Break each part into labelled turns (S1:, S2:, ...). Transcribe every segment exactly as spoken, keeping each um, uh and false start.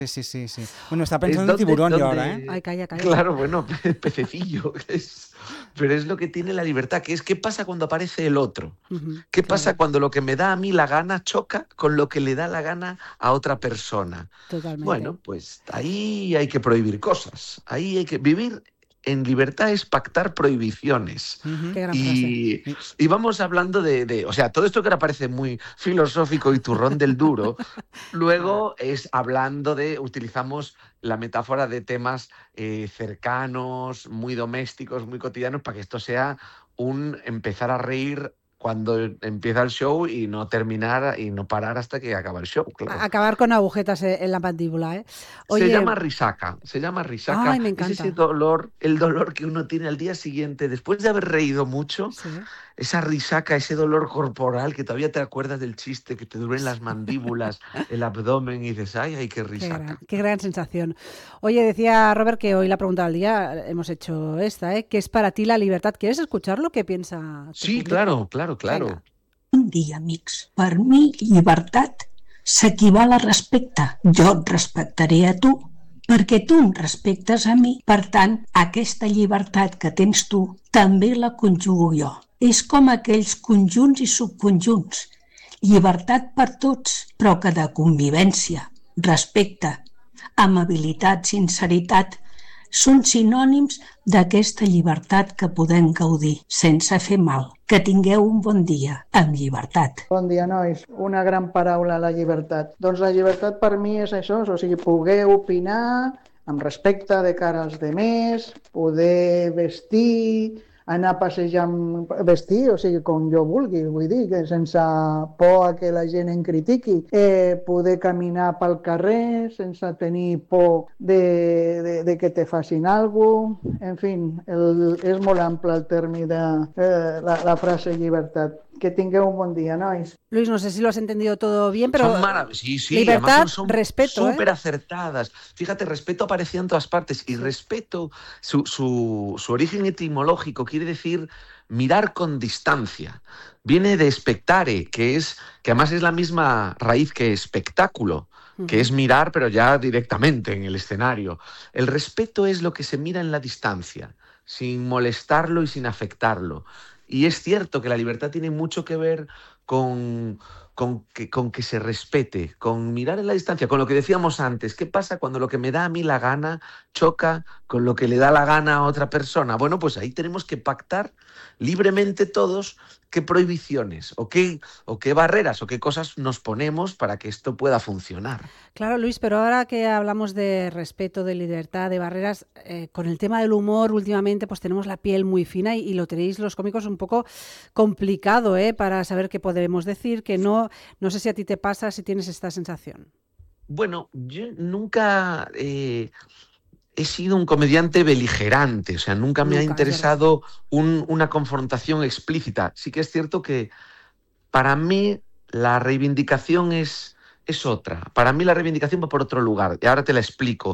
S1: Sí, sí, sí, sí. Bueno, está
S2: Es
S1: pensando en
S2: donde,
S1: tiburón yo ahora, ¿eh?
S2: donde,
S3: Ay, calla, calla.
S2: claro, bueno, pe- pececillo, es, pero es lo que tiene la libertad, que es qué pasa cuando aparece el otro,
S3: Ujú,
S2: qué pasa
S3: claro,
S2: cuando lo que me da a mí la gana choca con lo que le da la gana a otra persona.
S3: totalmente.
S2: Bueno, pues ahí hay que prohibir cosas, ahí hay que vivir en libertad es pactar prohibiciones.
S1: Ujú.
S3: Qué gran frase.
S2: Y,
S1: Y-
S2: y vamos hablando de, de- o sea, todo esto que ahora parece muy filosófico y turrón del duro,
S1: Claro.
S2: luego es hablando de, utilizamos la metáfora de temas eh, cercanos, muy domésticos, muy cotidianos, para que esto sea un empezar a reír cuando empieza el show y no terminar y no parar hasta que acaba el show,
S3: A-
S2: claro.
S3: acabar con agujetas e- en la mandíbula, ¿eh?
S2: Se
S3: Oye,
S2: llama risaca, se llama risaca.
S3: ay, me
S2: Es ese
S3: encanta.
S2: dolor, el dolor que uno tiene al día siguiente, después de haber reído mucho,
S3: Sí.
S2: esa risaca, ese dolor corporal que todavía te acuerdas del chiste, que te duelen las mandíbulas, el abdomen y dices, ay, ay, qué
S3: Qué gran,
S2: risaca.
S3: qué gran sensación. Oye, decía Robert que hoy la pregunta del día hemos hecho esta, ¿eh? ¿Qué es para ti la libertad? ¿Quieres escuchar lo que piensa tu
S2: Sí,
S3: público?
S2: claro, claro,
S3: Venga.
S2: claro.
S4: Bon dia, amics. Per mi, llibertat s'equival a respecte. Jo et respectaré a tu perquè tu em respectes a mi. Per tant, aquesta llibertat que tens tu també la conjugo jo. És com aquells conjunts i subconjunts. Llibertat per tots, però que de convivència, respecte, amabilitat, sinceritat, són sinònims d'aquesta llibertat que podem gaudir sense fer mal. Que tingueu un bon dia amb llibertat.
S5: Bon dia, nois. Una gran paraula, la llibertat. Doncs la llibertat per mi és això, o sigui, poder opinar amb respecte de cara als demés, poder vestir, anar a passejar amb vestir, o sigui, com jo vulgui, vull dir, que sense por a que la gent em critiqui, eh, poder caminar pel carrer sense tenir por de, de, de que te facin alguna cosa, en fi, el, és molt ample el terme de eh, la, la frase llibertat. Que tingueu un bon dia, nois.
S3: Luis, no sé si lo has entendido todo bien,
S2: Son
S3: pero
S2: maravillosas, sí, sí, además
S3: libertad,
S2: son, son
S3: respeto, ¿eh?
S2: súper acertadas. Fíjate, respeto aparecía en todas partes y
S3: Sí.
S2: respeto, su, su, su origen etimológico quiere decir mirar con distancia. Viene de spectare, que es, que además es la misma raíz que espectáculo, que
S3: Ujú.
S2: es mirar, pero ya directamente en el escenario. El respeto es lo que se mira en la distancia, sin molestarlo y sin afectarlo. Y es cierto que la libertad tiene mucho que ver con, con, que, con que se respete, con mirar en la distancia, con lo que decíamos antes. ¿Qué pasa cuando lo que me da a mí la gana choca con lo que le da la gana a otra persona? Bueno, pues ahí tenemos que pactar libremente todos qué prohibiciones o qué, o qué barreras o qué cosas nos ponemos para que esto pueda funcionar.
S3: Claro, Luis, pero ahora que hablamos de respeto, de libertad, de barreras, eh, con el tema del humor últimamente pues tenemos la piel muy fina y, y lo tenéis los cómicos un poco complicado, ¿eh? Para saber qué podemos decir, que no. No sé si a ti te pasa, si tienes esta sensación.
S2: Bueno, yo nunca eh, he sido un comediante beligerante, o sea, nunca me ha
S3: Nunca, es verdad.
S2: interesado un- una confrontación explícita. Sí que es cierto que para mí la reivindicación es, es otra. Para mí la reivindicación va por otro lugar. Y ahora te la explico.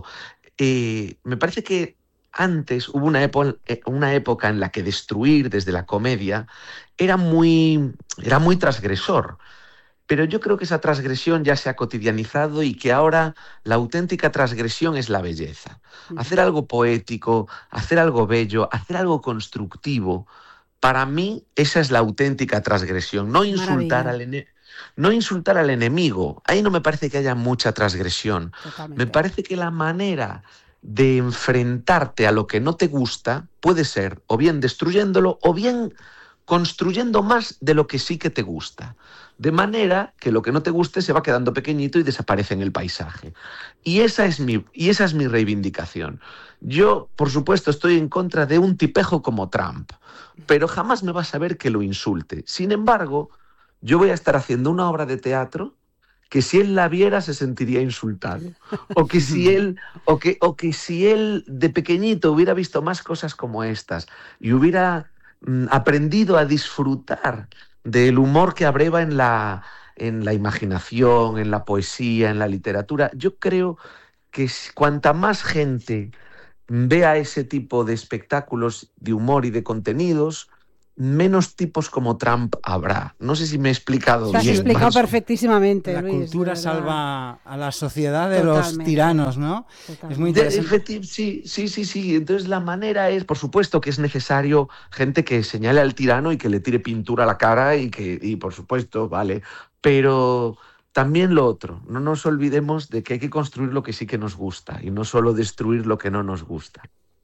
S2: Eh, me parece que antes hubo una, epo- eh, una época en la que destruir desde la comedia era muy, era muy transgresor. Pero yo creo que esa transgresión ya se ha cotidianizado y que ahora la auténtica transgresión es la belleza.
S3: Ujú.
S2: Hacer algo poético, hacer algo bello, hacer algo constructivo. Para mí esa es la auténtica transgresión. No
S3: Qué
S2: insultar
S3: maravilla,
S2: al, ene- no insultar al enemigo. Ahí no me parece que haya mucha transgresión. Me
S3: totalmente.
S2: parece que la manera de enfrentarte a lo que no te gusta puede ser o bien destruyéndolo o bien construyendo más de lo que sí que te gusta. De manera que lo que no te guste se va quedando pequeñito y desaparece en el paisaje. Y esa es mi, y esa es mi reivindicación. Yo, por supuesto, estoy en contra de un tipejo como Trump, pero jamás me vas a ver que lo insulte. Sin embargo, yo voy a estar haciendo una obra de teatro que si él la viera se sentiría insultado. O que si él, o que, o que si él de pequeñito hubiera visto más cosas como estas y hubiera mm, aprendido a disfrutar del humor que abreva en la, en la imaginación, en la poesía, en la literatura, yo creo que s- cuanta más gente vea ese tipo de espectáculos de humor y de contenidos, menos tipos como Trump habrá. No sé si me he explicado
S3: Te has
S2: bien.
S3: explicado
S2: más.
S3: perfectísimamente,
S1: La
S3: Luis,
S1: cultura
S3: de verdad.
S1: salva a la sociedad de
S3: Totalmente.
S1: los tiranos, ¿no?
S3: Totalmente.
S1: Es muy
S2: De-
S1: interesante.
S2: efecti- sí, sí, sí, sí. Entonces la manera es, por supuesto, que es necesario gente que señale al tirano y que le tire pintura a la cara y que, y por supuesto, vale. Pero también lo otro. No nos olvidemos de que hay que construir lo que sí que nos gusta y no solo destruir lo que no nos gusta.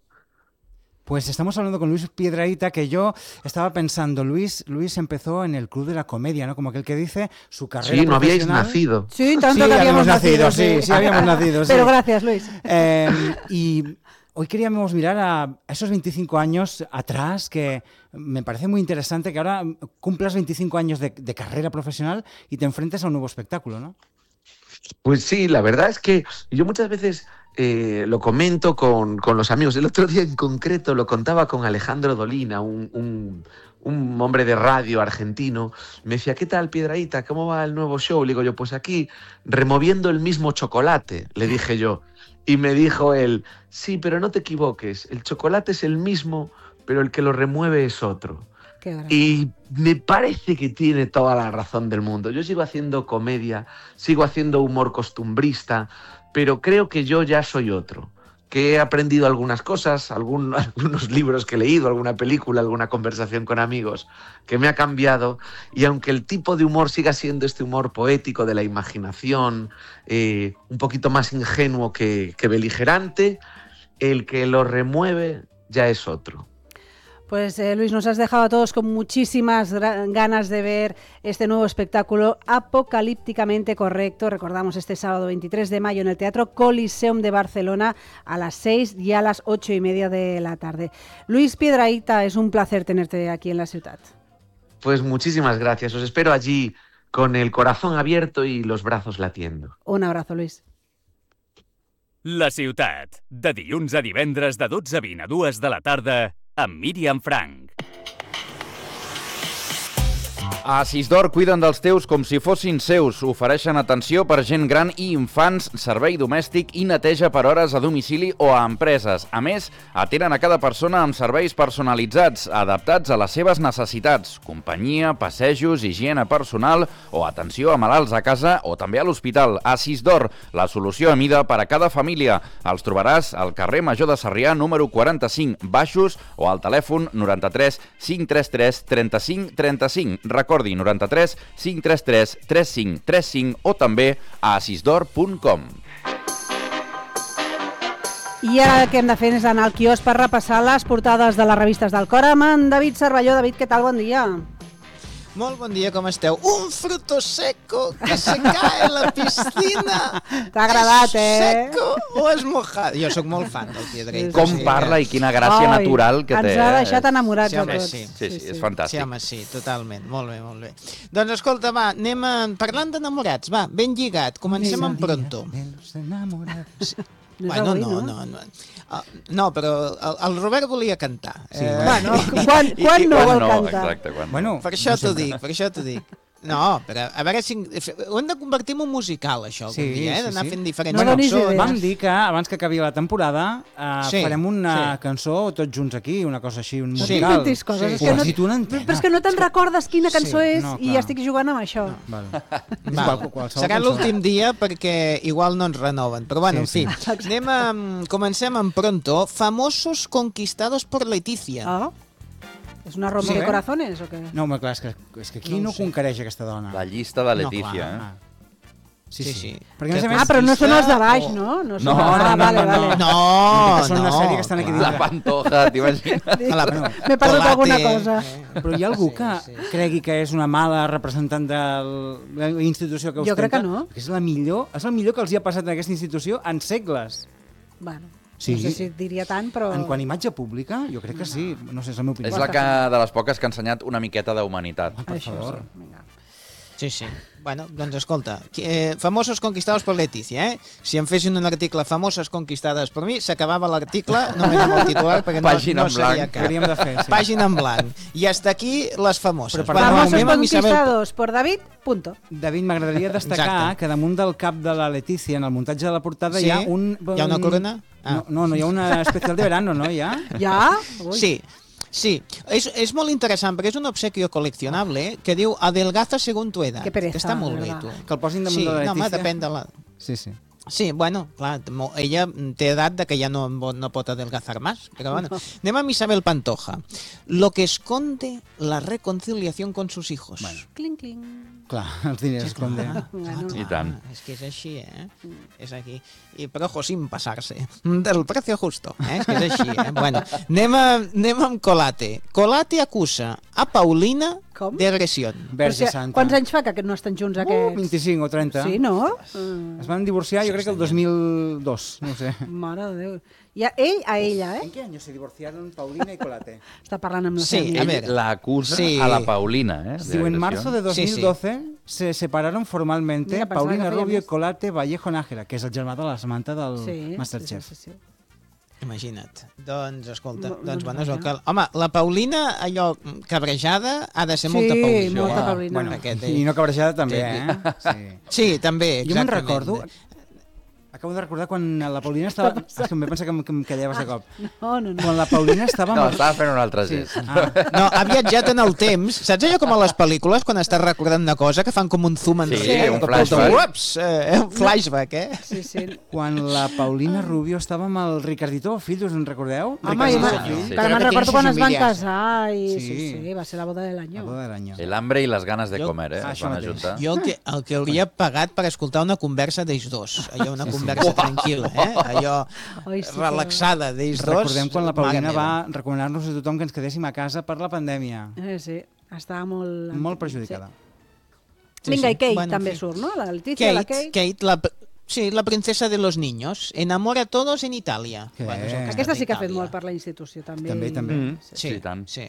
S1: Pues estamos hablando con Luis Piedrahita, que yo estaba pensando, Luis, Luis empezó en el Club de la Comedia, ¿no? Como aquel que dice, su carrera
S2: Sí, no habíais
S1: profesional.
S2: nacido.
S3: Sí, tanto
S1: Sí,
S3: que habíamos nacido.
S1: sí, sí habíamos nacido, sí.
S3: Pero gracias, Luis.
S1: Eh, y hoy queríamos mirar a esos veinticinco años atrás, que me parece muy interesante que ahora cumplas veinticinco años de, de carrera profesional y te enfrentes a un nuevo espectáculo, ¿no?
S2: Pues sí, la verdad es que yo muchas veces eh, lo comento con, con los amigos. El otro día en concreto lo contaba con Alejandro Dolina, un, un, un hombre de radio argentino. Me decía, ¿qué tal, Piedrahita? ¿Cómo va el nuevo show? Le digo yo, pues aquí, removiendo el mismo chocolate, le dije yo. Y me dijo él, sí, pero no te equivoques, el chocolate es el mismo, pero el que lo remueve es otro.
S3: Qué grande.
S2: Y me parece que tiene toda la razón del mundo. Yo sigo haciendo comedia, sigo haciendo humor costumbrista, pero creo que yo ya soy otro. Que he aprendido algunas cosas, algún, algunos libros que he leído, alguna película, alguna conversación con amigos, que me ha cambiado. Y aunque el tipo de humor siga siendo este humor poético de la imaginación, eh, un poquito más ingenuo que, que beligerante, el que lo remueve ya es otro.
S3: Pues eh, Luis, nos has dejado a todos con muchísimas ganas de ver este nuevo espectáculo apocalípticamente correcto. Recordamos este sábado veintitrés de mayo en el Teatro Coliseum de Barcelona a las seis y a las ocho y media de la tarde. Luis Piedrahita, es un placer tenerte aquí en la ciudad.
S2: Pues muchísimas gracias. Os espero allí con el corazón abierto y los brazos latiendo.
S3: Un abrazo, Luis.
S6: La ciutat, de dilluns a divendres de dotze a vint a dues de la tarda, amb Míriam Frank.
S7: A Sisdor cuiden dels teus com si fossin seus. Ofereixen atenció per gent gran i infants, servei domèstic i neteja per hores a domicili o a empreses. A més, atenen a cada persona amb serveis personalitzats, adaptats a les seves necessitats. Companyia, passejos, higiene personal o atenció a malalts a casa o també a l'hospital. A Sisdor, la solució a mida per a cada família. Els trobaràs al carrer Major de Sarrià, número quaranta-cinc, Baixos, o al telèfon noranta-tres cinc trenta tres trenta-cinc trenta-cinc. Recordi, noranta-tres cinc trenta tres trenta-cinc trenta-cinc o també a sisdor punt com.
S3: I ara el que hem de fer és anar al quiosc per repassar les portades de les revistes del cor amb en David Cervelló. David, què tal? Bon dia.
S8: Molt bon dia, com esteu? Un fruto seco que se cae en la piscina.
S3: T'ha agradat,
S8: ¿Es
S3: eh?
S8: seco o és mojado? Jo sóc molt fan del Piedrahita.
S7: Com parla i quina gràcia
S3: Ai,
S7: natural que té.
S3: Ens ha
S7: eh?
S3: deixat enamorats
S8: Sí,
S3: a
S8: home,
S3: tots.
S8: sí.
S7: Sí, sí, és
S8: Sí,
S7: fantàstic.
S8: home, sí, totalment. Molt bé, molt bé. Doncs escolta, va, anem a... parlant d'enamorats, va, ben lligat, comencem amb Pronto.
S3: No és
S8: Bueno,
S3: avui,
S8: no, no, no. Uh, no, però el, el Robert volia cantar.
S1: Sí,
S8: Eh,
S3: Bueno, quan, quan no
S7: Quan
S3: vol
S7: no,
S3: cantar?
S7: exacte, quan no.
S1: Bueno,
S8: Per això
S1: no
S8: t'ho
S1: sempre.
S8: dic, per això t'ho dic. No, però a veure si... Ho hem de convertir en un musical, això, algun
S1: Sí,
S8: dia, eh?
S1: sí,
S8: D'anar
S1: sí.
S8: fent diferents
S3: No donis
S8: cançons.
S3: idees.
S1: Vam dir que abans que acabi la temporada eh,
S8: Sí,
S1: farem una
S8: sí.
S1: cançó tots junts aquí, una cosa així, un
S3: No
S8: Sí.
S1: musical.
S3: t'inventis coses.
S8: Sí,
S3: és
S8: sí.
S3: que
S1: Com
S3: no,
S1: si tu n'entens.
S3: però és que no te'n recordes quina cançó
S8: Sí,
S3: és
S1: no,
S3: i
S1: clar.
S3: estic jugant amb això.
S1: Val.
S8: Val.
S1: Qual- qualsevol
S8: Serà
S1: cançó.
S8: l'últim dia perquè igual no ens renoven. Però bueno,
S1: Sí,
S8: en fi, anem a, comencem amb Pronto. Famosos conquistados por Leticia.
S3: Ah, és una rompe
S1: Sí,
S3: de
S1: eh?
S3: corazones o què?
S1: No, home, clar, és que, és que aquí
S8: No
S1: no,
S8: ho sé.
S1: conquereix aquesta dona.
S7: La llista de
S8: No,
S7: Letícia,
S8: clar.
S7: eh?
S1: Ah. Sí,
S8: Sí,
S1: sí.
S8: sí.
S1: Perquè a més a
S8: Que
S1: més...
S3: Ah, però no són els de baix,
S8: o-
S3: no? No, són
S1: No,
S3: els...
S1: no,
S3: ah,
S1: no,
S3: vale,
S1: no,
S3: vale.
S1: no.
S8: No,
S1: que són una
S8: no,
S1: sèrie que estan aquí
S8: clar.
S7: La Pantoja, t'imagines?
S8: A la...
S3: M'he perdut
S8: Tomate.
S3: alguna cosa.
S1: Però hi ha algú
S8: Sí,
S1: que
S8: sí.
S1: cregui que és una mala representant de la institució que ostenta?
S3: Jo crec que no.
S1: Perquè és la millor, és el millor que els hi ha passat en aquesta institució en segles.
S3: Bueno,
S1: Sí.
S3: no sé si et diria tant, però...
S1: En quant a imatge pública, jo crec que sí. No sé, és la meva opinió.
S7: És la que, de les poques que ha ensenyat una miqueta d'humanitat.
S1: Per
S3: Això
S1: favor.
S3: sí, vinga.
S8: Sí, sí. Bueno, doncs escolta, eh, famosos conquistados por Leticia, eh? Si em fessin un article famoses conquistades per mi, s'acabava l'article només amb el titular, perquè no,
S7: Pàgina
S8: no
S7: en blanc.
S8: seria cap.
S1: Hauríem de fer, sí.
S8: Pàgina en blanc. I hasta aquí les famoses.
S1: Però per
S8: Bueno,
S1: favor,
S3: Famosos
S8: anem amb Isabel-
S3: conquistados por David, punto.
S1: David, m'agradaria destacar
S8: Exacte.
S1: que damunt del cap de la Letícia, en el muntatge de la portada,
S8: Sí?
S1: hi ha un...
S8: Hi ha una corona? Ah.
S1: No, no, no, hi ha una especial de verano, no? Hi ha?
S3: Ja? Ui.
S8: Sí. Sí, és, és molt interessant, perquè és un obsequio coleccionable que diu adelgaza según tu edad.
S3: Que pereza,
S8: que està molt bé,
S3: de
S8: tu.
S3: verdad.
S1: Que el posin damunt
S8: Sí,
S1: de la
S8: no, home,
S1: Letícia.
S8: depèn de la...
S1: Sí, sí.
S8: Sí, bueno, clar, mo- ella té edat de que ja no, no pot adelgazar más, però bueno. Anem amb Isabel Pantoja. Lo que esconde la reconciliación con sus hijos.
S1: Bueno.
S3: Cling, cling.
S1: Clar, els diners esconden.
S3: Bueno,
S7: I tant.
S8: És que és així, eh? És aquí. I, però, ojo, sin passar-se. Del precio justo, eh? És que és així, eh? Bueno, anem, a, anem amb Colate. Colate acusa a Paulina
S3: Com?
S8: de agresión.
S3: Però
S1: Verge
S3: si-
S1: Santa.
S3: Quants anys fa que no estan junts
S1: Uh,
S3: aquests?
S1: vint-i-cinc o trenta.
S3: Sí, no? Mm.
S1: Es van divorciar, jo crec que el dos mil dos, no ho sé.
S3: Mare de Déu. I a ell, a ella, eh?
S1: ¿En qué año se divorciaron Paulina y Colate?
S3: Està parlant amb la
S8: Sí,
S3: seva
S8: a
S3: amiga.
S8: veure.
S7: La acusa
S8: Sí.
S7: a la Paulina, ¿eh? de
S1: Digo, en
S7: agresión.
S1: marzo de dos mil doce se separaron formalmente
S3: Mira, pensaba
S1: Paulina
S3: que feia
S1: Rubio i
S3: més.
S1: Colate Vallejo Nájera, que és el germà de la Samantha del
S3: Sí,
S1: Masterchef.
S3: sí, sí, sí.
S8: Imagina't. Doncs, escolta,
S3: No-
S8: doncs,
S3: no
S8: bueno, és el
S3: vaja.
S8: que... Home, la Paulina, allò, cabrejada, ha de ser
S3: Sí,
S8: molta Paulina.
S3: molta
S8: eh?
S3: Paulina.
S1: Bueno,
S8: Aquest,
S1: i no cabrejada també,
S8: Sí.
S1: eh? Sí.
S8: Sí, també,
S1: Jo me'n
S8: exactament.
S1: recordo, acabo de recordar quan la Paulina estava... És que em vaig pensar que em, que em callaves de cop.
S3: No, no, no.
S1: Quan la Paulina estava...
S7: No,
S1: amb-
S7: estava fent un altre
S1: Sí.
S7: gest.
S1: Ah,
S8: No, ha viatjat en el temps. Saps allò com a les pel·lícules, quan estàs recordant una cosa, que fan com un zoom
S7: Sí,
S8: enrere?
S7: un
S8: de
S7: flashback.
S8: cop, Ups, eh, un flashback, eh?
S3: Sí, sí.
S1: quan la Paulina Rubio estava amb el Ricardito Fill, us en recordeu?
S3: Home,
S1: Ricardito
S3: jo
S8: sí,
S3: me-
S8: senyor.
S7: Sí.
S3: però
S8: Però
S3: me'n
S8: que
S3: recordo
S8: tienes
S3: quan es van
S8: humillas.
S3: casar i sí,
S1: Sí.
S3: sí, va ser la boda de
S1: La
S3: l'any.
S1: boda del año.
S7: El hambre i les ganes de
S8: Jo-
S7: comer, eh?
S1: Ah,
S7: Es
S1: això
S7: van
S1: mateix.
S7: ajuntar.
S8: Jo el que, el que hauria pagat per escoltar una conversa d'ells dos. Allò, una conversa tranquil·la, eh? Allò
S3: Ai, sí que-
S8: relaxada d'ells dos.
S1: Recordem quan la Paulina
S8: mare
S1: va
S8: meva.
S1: recomanar-nos a tothom que ens quedéssim a casa per la pandèmia.
S3: Eh, sí, estava molt...
S1: Molt perjudicada.
S8: Sí,
S3: Vinga,
S8: sí.
S3: i Kate
S8: Bueno,
S3: també
S8: en fi.
S3: surt, no? La Letícia, la
S8: Kate,
S3: Kate.
S8: Kate, la, sí, la princesa de los niños. Enamora a todos en Italia.
S1: Què?
S8: és el que ha
S3: Aquesta
S8: estat
S3: sí que ha fet
S8: Itàlia.
S3: molt per la institució, també.
S1: També, també.
S7: Mm.
S8: Sí,
S7: Sí, i tant.
S8: sí.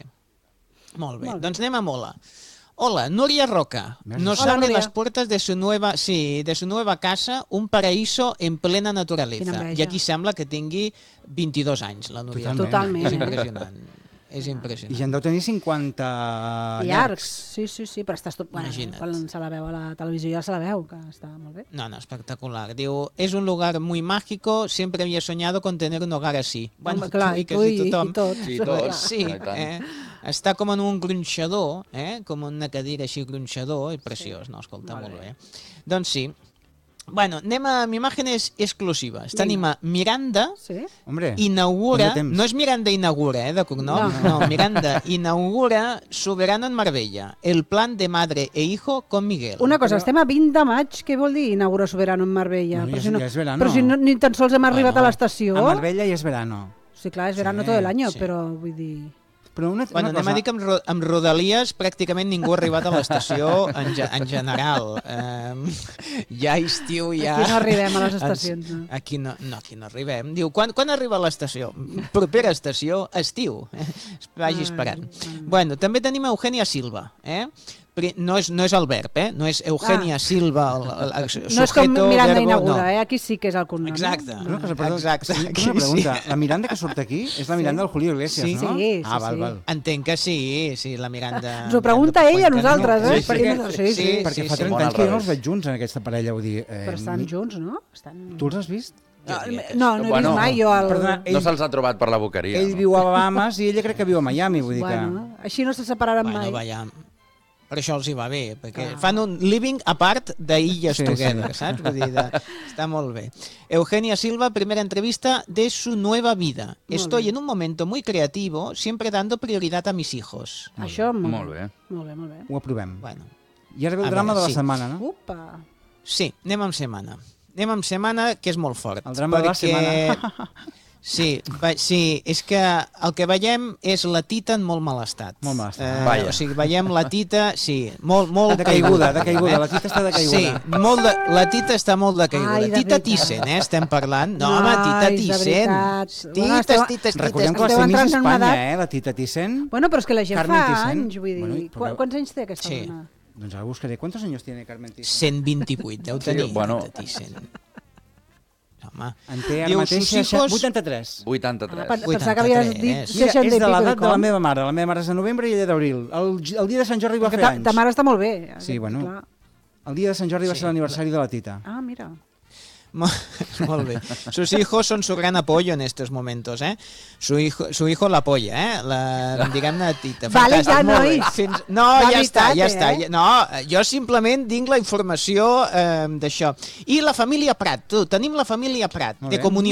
S8: Molt bé.
S3: Molt bé.
S8: Doncs anem a Mola. Hola, Nuria Roca. Nos
S3: Hola,
S8: abre
S3: Nuria.
S8: las puertas de su nueva, sí, de su nueva casa, un paraíso en plena
S3: Quina
S8: naturaleza.
S3: enveja.
S8: I aquí sembla que tingui vint-i-dos anys, la Núria.
S1: Totalment.
S3: Totalment.
S8: És impressionant. És
S1: I
S8: impressionant.
S1: ja en deu tenir cinquanta
S3: Llargs, sí, sí, sí, però està tot... Bueno,
S8: Imagina't.
S3: quan se la veu a la televisió ja se la veu, que està molt bé.
S8: No, no, espectacular. Diu, es un lugar muy mágico, siempre había soñado con tener un hogar así.
S3: Home, clar, i tu
S8: quasi
S3: i, i
S8: tothom.
S3: tots.
S7: Sí, tots.
S8: Sí,
S7: I tant.
S8: eh? Està com en un gronxador, eh? Com una cadira així gronxador, i preciós, no? Escolta, molt bé. Doncs sí. Bueno, anem amb imatges exclusives. Tenim a Miranda,
S3: Sí?
S1: Hombre,
S8: inaugura,
S1: quant de temps?
S8: no és Miranda inaugura, eh, de cognom, no. no, Miranda inaugura Soberano en Marbella, el plan de madre e hijo con Miguel.
S3: Una cosa, estem a vint de maig, què vol dir inaugura Soberano en Marbella?
S1: Bueno,
S3: però
S1: ja
S3: si
S1: és-
S3: no,
S1: ja és verano.
S3: Però si no, ni tan sols hem arribat
S8: Bueno,
S3: a l'estació.
S1: a Marbella ja és verano.
S3: Sí, clar, és verano
S1: Sí,
S3: tot l'any,
S8: sí.
S3: però vull dir...
S1: Però una,
S8: Bueno,
S1: una
S8: anem
S1: cosa,
S8: a dir que amb, ro amb Rodalies pràcticament ningú ha arribat a l'estació en, ge en general. Um, ja estiu, ja...
S3: Aquí no arribem a les estacions, no.
S8: Aquí no, no, aquí no arribem. Diu, quan, quan arriba a l'estació? Propera estació, estiu. Eh? Vagi
S3: Ai,
S8: esperant.
S3: ai.
S8: Bueno, també tenim Eugènia Silva. Eh? Pri- No és, no és el verb, eh? No és Eugènia
S3: Ah.
S8: Silva, el, el, el
S3: No és com
S8: sujeto,
S3: Miranda
S8: verbo,
S3: inaugura,
S8: no.
S3: eh? Aquí sí que és el cognom.
S8: Exacte.
S1: una cosa, perdó,
S8: Exacte.
S1: sí,
S8: Aquí
S1: una pregunta.
S8: sí.
S1: La Miranda que surt aquí és la Miranda del Julio Iglesias,
S8: Sí.
S1: no?
S3: Sí, sí,
S1: ah, val,
S3: sí.
S1: val.
S8: Entenc que sí, sí, la Miranda...
S3: Ens ho pregunta ella a nosaltres, eh?
S1: Sí, sí,
S3: Perquè
S1: sí.
S3: no- sí, sí.
S1: Perquè
S8: sí,
S1: fa
S8: sí.
S1: trenta
S7: Molt
S1: anys que jo
S7: al
S1: no els
S7: revés.
S1: veig junts en aquesta parella, vull dir... Eh,
S3: Però estan
S1: mi-
S3: junts, no? Estan...
S1: Tu els has vist?
S8: Jo diria que
S3: No, no he
S7: Bueno,
S3: vist mai jo el...
S1: Perdona,
S7: No se'ls ha trobat per la boqueria.
S1: Ell
S7: no?
S1: viu a Bahamas i ella crec que viu a Miami, vull dir
S3: Bueno, així no se separaran
S8: Bueno,
S3: mai.
S8: veiem. Per això els hi va bé, perquè
S3: Ah.
S8: fan un living apart d'illes
S1: Sí,
S8: together,
S1: sí.
S8: saps? Vull dir, de... està molt bé. Eugenia Silva, primera entrevista de su nueva vida. Estoy
S3: bé.
S8: en un momento muy creativo, siempre dando prioridad a mis hijos.
S3: Això, molt,
S7: Molt bé.
S3: Molt bé, molt bé.
S1: Ho aprovem.
S8: Bueno,
S1: I ara ve el
S8: A
S1: drama
S8: veure,
S1: de la
S8: sí.
S1: setmana, no?
S3: Upa!
S8: sí, anem amb setmana. Anem amb setmana, que és molt fort.
S1: El drama de la setmana.
S8: Sí, va, sí, és que el que veiem és la Tita en molt mal estat.
S1: Molt mal estat.
S8: Eh,
S7: Vaja.
S8: o sigui, veiem la Tita, sí, molt, molt
S1: De caiguda, de caiguda. La tita està de caiguda.
S8: Sí, molt de, la Tita està molt de caiguda.
S3: Ai, de
S8: Tita
S3: veritat.
S8: Thyssen, eh, estem parlant. No, home, Tita
S3: Ai, de
S8: Thyssen.
S3: veritat.
S8: Tites,
S3: Bueno, esteu-
S8: tites, tites.
S1: Recordem que va
S3: Esteu
S1: ser Miss
S3: entrant en una
S1: Espanya,
S3: edat-
S1: eh, la Tita Thyssen.
S3: Bueno, però és que la gent
S1: Carmen
S3: fa
S1: Thyssen.
S3: anys, vull dir...
S1: Bueno, i-
S3: Qu- Quants anys té aquesta
S8: Sí.
S3: dona?
S1: Doncs ara buscaré. ¿Cuántos años tiene Carmen Thyssen?
S8: cent vint-i-vuit, deu
S7: Sí,
S8: tenir,
S7: bueno.
S8: Tita Thyssen. Home.
S1: En té ara
S8: Diu,
S1: mateix
S8: sus hijos-
S1: vuitanta-tres.
S3: Ah,
S7: vuitanta-tres.
S3: pen- pensava que havies dit
S8: vuitanta-tres.
S1: Mira,
S3: seixanta
S1: és
S3: i
S1: de
S3: pico,
S1: l'edat de la
S3: com?
S1: meva mare. La meva mare és de novembre i ella d'abril. El, el dia de Sant Jordi va
S3: Perquè
S1: fer
S3: ta,
S1: anys.
S3: ta mare està molt bé.
S1: Sí, bueno.
S3: Clar.
S1: El dia de Sant Jordi va
S8: Sí,
S1: ser l'aniversari de la Tita.
S3: Ah, mira.
S8: Molt bé. Sus hijos son su gran apoyo en estos momentos, eh? Su hijo, su hijo la apoya, eh? La, diguem-ne, Tita.
S3: Vale,
S8: Fantàstic,
S3: ja,
S8: molt bé.
S3: nois.
S8: Fins... No,
S3: La
S8: ja està,
S3: veritat,
S8: ja està.
S3: eh?
S8: No, jo simplement tinc la informació eh, d'això. I la família Prat, tu, tenim la família Prat,
S1: Molt
S8: de
S1: bé.
S8: comunió.